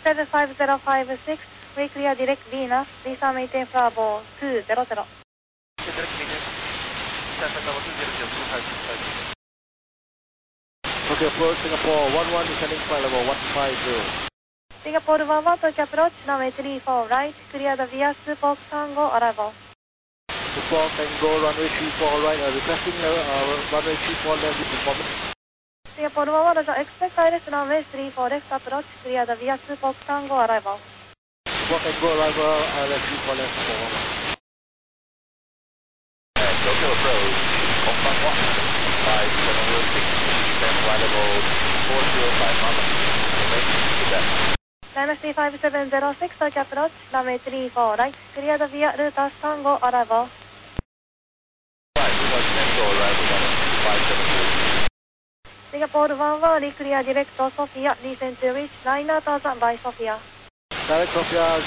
75056, we clear direct Venus, Lisa maintain Bravo 200. Direct Venus, Delta Bravo 200, 256. Okay, approach Singapore 11, descending flight level 150. Singapore 11, Tokyo approach, runway 34 right, clear the via Support Tango arrival. Support Tango, runway 34 right, requesting runway 34 left performance. Singapore 11, Roger, expect ILS runway 34 left approach, clear the via Support Tango arrival. Support Tango arrival, ILS 34 left performance. Tokyo approach, Hong Kong 5706, descend flight level 405 Mama, remain to that. Dynasty 5706, Tokyo approach, runway 34 right, clear the via Rutas Tango arrival. Right, Rutas Tango arrival, Dynasty 573. Singapore 11, clear direct to Sofia, descend to reach 9000 by Sofia. Direct Sofia,